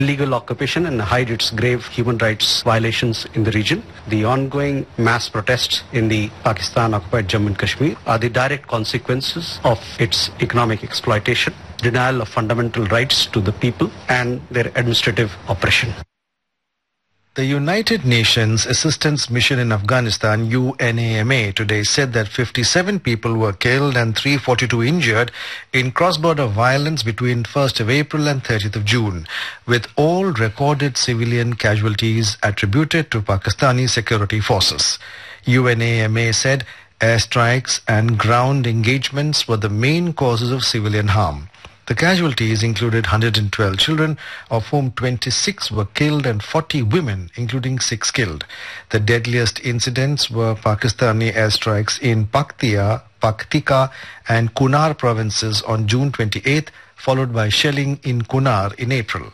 illegal occupation and hide its grave human rights violations in the region. The ongoing mass protests in the Pakistan-occupied Jammu and Kashmir are the direct consequences of its economic exploitation, denial of fundamental rights to the people, and their administrative oppression. The United Nations Assistance Mission in Afghanistan, UNAMA, today said that 57 people were killed and 342 injured in cross-border violence between 1st of April and 30th of June, with all recorded civilian casualties attributed to Pakistani security forces. UNAMA said airstrikes and ground engagements were the main causes of civilian harm. The casualties included 112 children, of whom 26 were killed and 40 women, including 6 killed. The deadliest incidents were Pakistani airstrikes in Paktika and Kunar provinces on June 28th, followed by shelling in Kunar in April.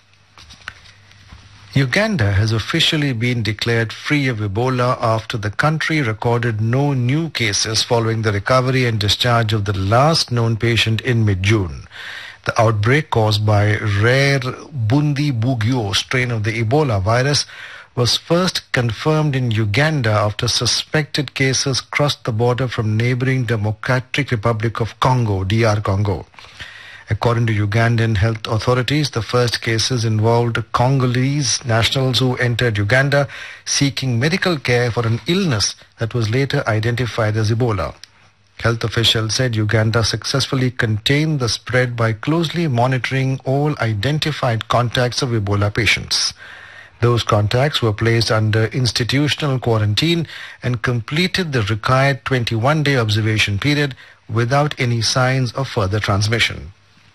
Uganda has officially been declared free of Ebola after the country recorded no new cases following the recovery and discharge of the last known patient in mid-June. The outbreak, caused by rare Bundibugyo strain of the Ebola virus, was first confirmed in Uganda after suspected cases crossed the border from neighboring Democratic Republic of Congo, DR Congo. According to Ugandan health authorities, the first cases involved Congolese nationals who entered Uganda seeking medical care for an illness that was later identified as Ebola. Health officials said Uganda successfully contained the spread by closely monitoring all identified contacts of Ebola patients. Those contacts were placed under institutional quarantine and completed the required 21-day observation period without any signs of further transmission.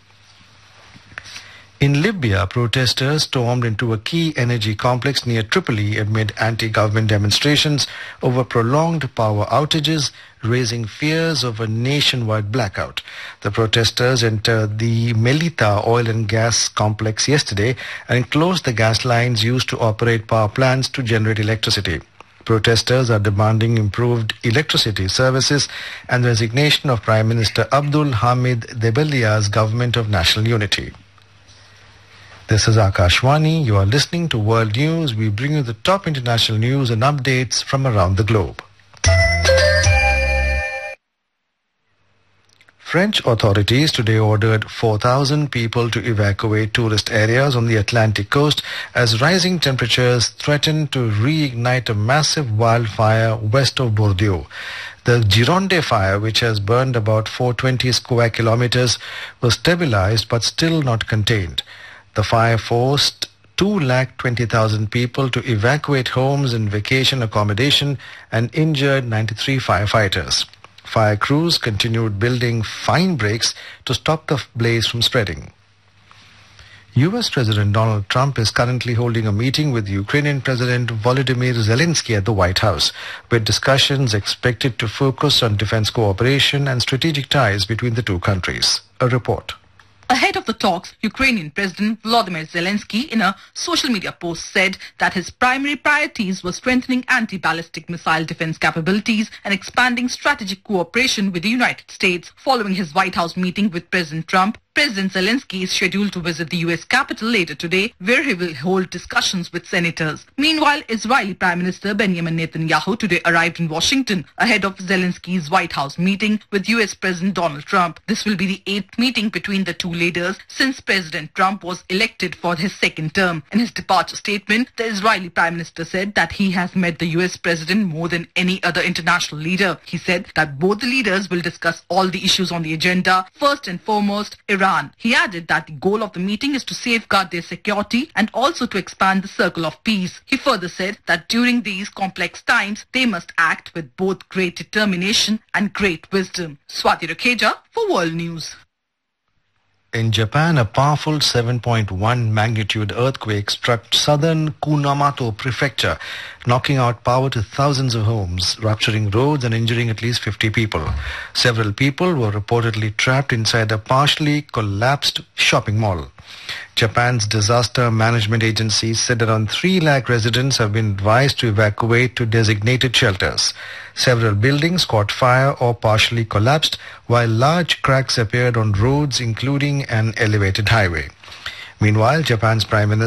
In Libya, protesters stormed into a key energy complex near Tripoli amid anti-government demonstrations over prolonged power outages, raising fears of a nationwide blackout. The protesters entered the Melita oil and gas complex yesterday and closed the gas lines used to operate power plants to generate electricity. Protesters are demanding improved electricity services and the resignation of Prime Minister Abdul Hamid Debelia's government of national unity. This is Akashwani. You are listening to World News. We bring you the top international news and updates from around the globe. French authorities today ordered 4,000 people to evacuate tourist areas on the Atlantic coast as rising temperatures threaten to reignite a massive wildfire west of Bordeaux. The Gironde fire, which has burned about 420 square kilometers, was stabilized but still not contained. The fire forced 220,000 people to evacuate homes and vacation accommodation and injured 93 firefighters. Fire crews continued building fine breaks to stop the blaze from spreading. U.S. President Donald Trump is currently holding a meeting with Ukrainian President Volodymyr Zelensky at the White House, with discussions expected to focus on defense cooperation and strategic ties between the two countries. A report. Ahead of the talks, Ukrainian President Volodymyr Zelensky, in a social media post, said that his primary priorities were strengthening anti-ballistic missile defense capabilities and expanding strategic cooperation with the United States. Following his White House meeting with President Trump, President Zelensky is scheduled to visit the U.S. capital later today, where he will hold discussions with senators. Meanwhile, Israeli Prime Minister Benjamin Netanyahu today arrived in Washington ahead of Zelensky's White House meeting with U.S. President Donald Trump. This will be the 8th meeting between the two leaders since President Trump was elected for his second term. In his departure statement, the Israeli Prime Minister said that he has met the U.S. President more than any other international leader. He said that both the leaders will discuss all the issues on the agenda, first and foremost, Iran. He added that the goal of the meeting is to safeguard their security and also to expand the circle of peace. He further said that during these complex times, they must act with both great determination and great wisdom. Swati Rakeja for World News. In Japan, a powerful 7.1 magnitude earthquake struck southern Kumamoto prefecture, knocking out power to thousands of homes, rupturing roads and injuring at least 50 people. Several people were reportedly trapped inside a partially collapsed shopping mall. Japan's disaster management agency said around 3 lakh residents have been advised to evacuate to designated shelters. Several buildings caught fire or partially collapsed, while large cracks appeared on roads, including an elevated highway. Meanwhile, Japan's Prime Minister